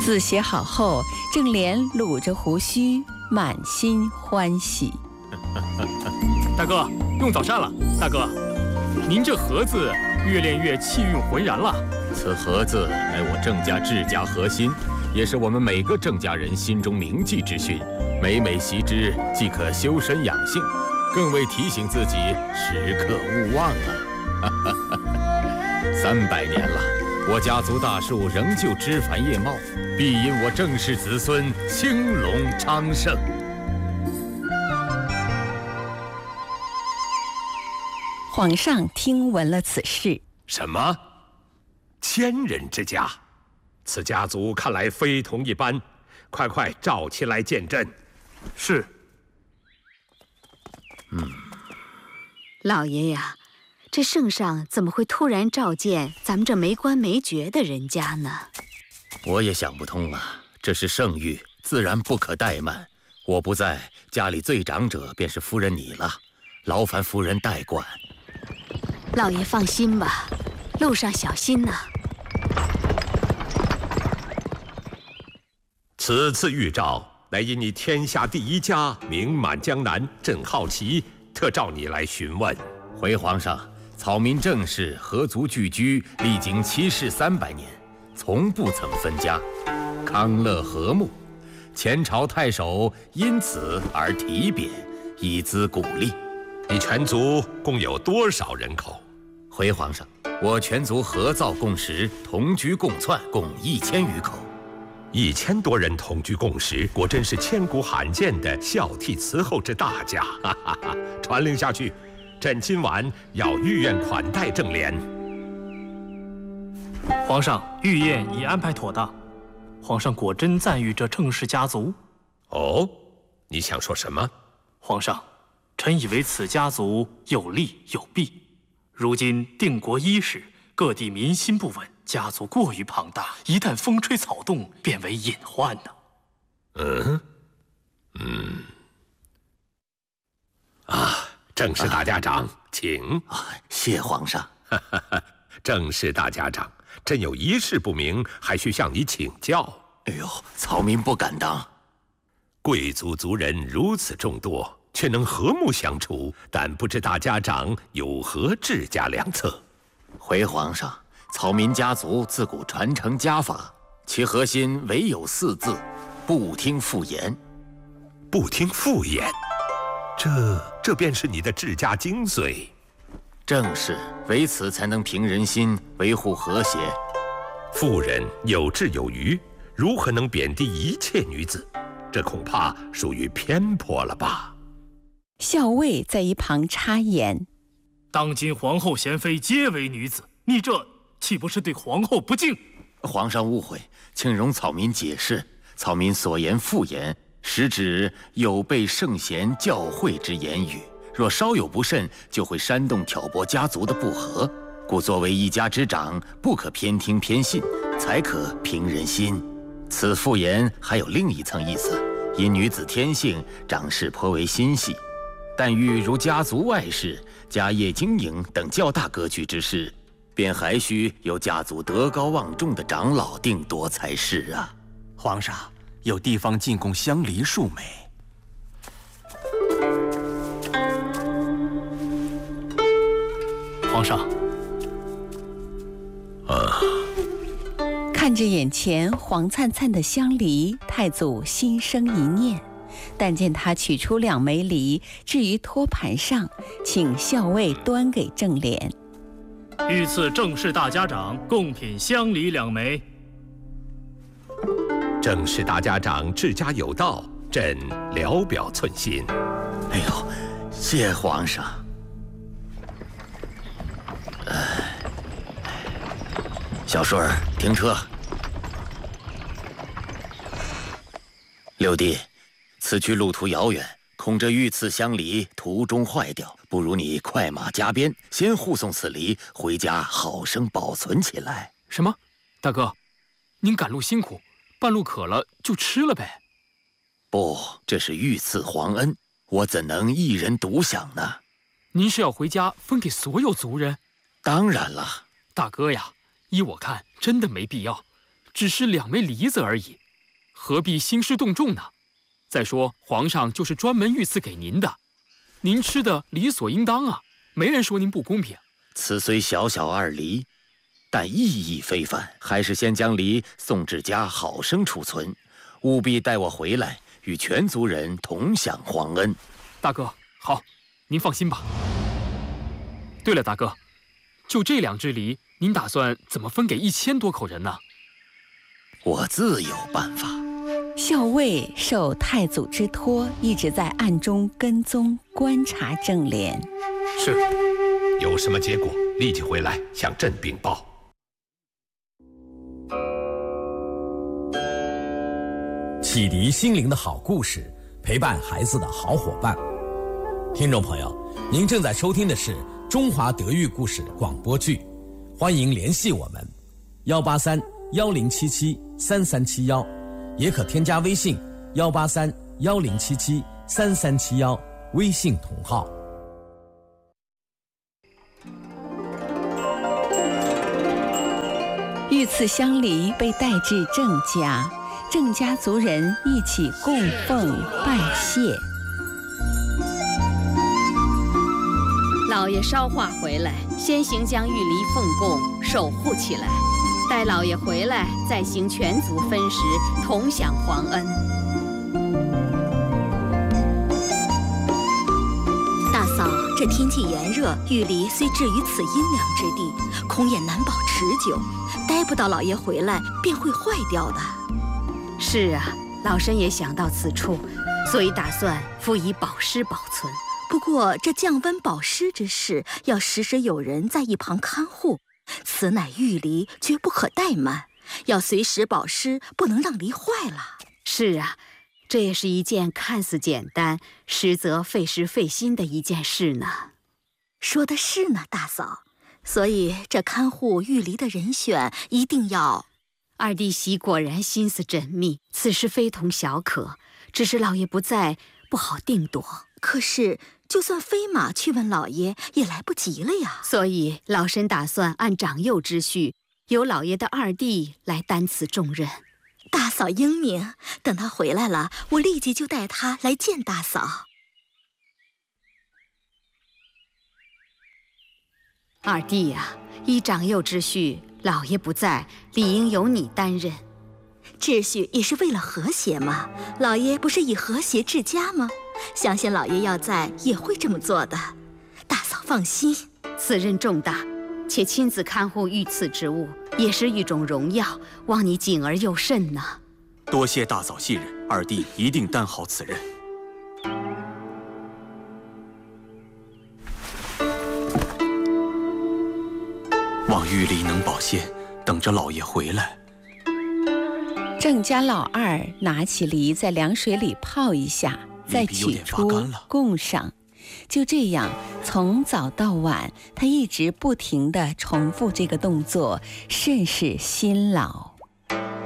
字写好后，郑莲撸着胡须，满心欢喜。 大哥，用早膳了。大哥，您这盒子越练越气韵浑然了。 此盒子乃我郑家治家核心，也是我们每个郑家人心中铭记之训。每每习之，既可修身养性，更为提醒自己时刻勿忘啊！300年了，我家族大树仍旧枝繁叶茂，必因我郑氏子孙兴隆昌盛。 皇上听闻了此事， 什么？千人之家，此家族看来非同一般，快召其来见朕。 是。 老爷呀，这圣上怎么会突然召见咱们这没官没爵的人家呢？ 我也想不通啊，这是圣谕，自然不可怠慢。我不在，家里最长者便是夫人你了，劳烦夫人代管。 老爷放心吧，路上小心呐。 此次谕诏，乃因你天下第一家，名满江南，朕好奇，特召你来询问。 回皇上，草民郑氏合族聚居，历经7世300年，从不曾分家，康乐和睦。前朝太守因此而提贬，以资鼓励。 你全族共有多少人口？ 回皇上，我全族合灶共食，同居共窜，共1000余口。 1000多人同居共食，果真是千古罕见的孝悌慈厚之大家。传令下去，朕今晚要御宴款待郑莲。 皇上，御宴已安排妥当。皇上果真赞誉这郑氏家族。 哦，你想说什么？ 皇上，臣以为此家族有利有弊。如今定国伊始，各地民心不稳，家族过于庞大，一旦风吹草动，便为隐患呢。 郑氏大家长，请。 谢皇上。 郑氏大家长，朕有一事不明，还需向你请教。 哎呦，草民不敢当。 贵族族人如此众多，却能和睦相处，但不知大家长有何治家良策？ 回皇上，草民家族自古传承家法，其核心唯有4字：不听妇言。 不听妇言，这便是你的治家精髓。 正是，唯此才能平人心，维护和谐。 妇人有志有余，如何能贬低一切女子？这恐怕属于偏颇了吧？ 校尉在一旁插言： 当今皇后贤妃皆为女子，你这岂不是对皇后不敬？ 皇上误会，请容草民解释。草民所言妇言，实指有悖圣贤教诲之言语，若稍有不慎，就会煽动挑拨家族的不和。故作为一家之长，不可偏听偏信，才可平人心。此妇言还有另一层意思，因女子天性，长事颇为心细，但遇如家族外事、家业经营等较大格局之事，便还需由家族德高望重的长老定夺才是啊。 皇上，有地方进贡香梨数枚。 皇上。 看着眼前黄灿灿的香梨，太祖心生一念，但见他取出2枚梨，置于托盘上，请校尉端给郑莲。 御赐郑氏大家长贡品香梨2枚。 郑氏大家长治家有道，朕聊表寸心。 哎呦，谢皇上。小顺儿，停车。六弟，此去路途遥远，恐这御赐香梨途中坏掉，不如你快马加鞭，先护送此梨回家，好生保存起来。 什么？大哥，您赶路辛苦，半路渴了就吃了呗。 不，这是御赐皇恩，我怎能一人独享呢？ 您是要回家分给所有族人？ 当然了。 大哥呀，依我看，真的没必要。 只是2枚梨子而已，何必兴师动众呢？再说皇上就是专门御赐给您的，您吃的理所应当啊，没人说您不公平。 此虽小小2厘，但意义非凡，还是先将梨送至家，好生储存，务必待我回来，与全族人同享皇恩。 大哥，好，您放心吧。对了，大哥，就这2只梨，您打算怎么分给1000多口人呢？ 我自有办法。 校尉受太祖之托，一直在暗中跟踪观察政联。 是， 有什么结果，立即回来向朕禀报。 启迪心灵的好故事，陪伴孩子的好伙伴。听众朋友，您正在收听的是中华德育故事广播剧，欢迎联系我们183-1077-3371，也可添加微信183-1077-3371，微信同号。 御赐香梨被带至郑家，郑家族人一起供奉拜谢。 老爷捎话回来，先行将玉梨奉供守护起来，待老爷回来再行全族分食，同享皇恩。 大嫂，这天气炎热，玉梨虽置于此阴凉之地，恐也难保持久，待不到老爷回来便会坏掉的。 是啊，老身也想到此处，所以打算附以保湿保存。 不过这降温保湿之事，要时时有人在一旁看护，此乃玉梨，绝不可怠慢，要随时保湿，不能让梨坏了。 是啊，这也是一件看似简单，实则费时费心的一件事呢。 说的是呢，大嫂。所以这看护玉梨的人选一定要…… 二弟媳果然心思缜密，此事非同小可。只是老爷不在，不好定夺。 可是就算飞马去问老爷，也来不及了呀。 所以老身打算按长幼之序，由老爷的二弟来担此重任。 大嫂英明，等他回来了，我立即就带他来见大嫂。 二弟呀，依长幼之序，老爷不在，理应由你担任。 秩序也是为了和谐嘛，老爷不是以和谐治家吗？相信老爷要在，也会这么做的。大嫂放心， 此任重大，且亲自看护御赐之物，也是一种荣耀，望你谨而又慎呢。 多谢大嫂信任，二弟一定担好此任。望玉梨能保鲜，等着老爷回来。 郑家老二拿起梨在凉水里泡一下，再取出供上。就这样，从早到晚，他一直不停地重复这个动作，甚是辛劳。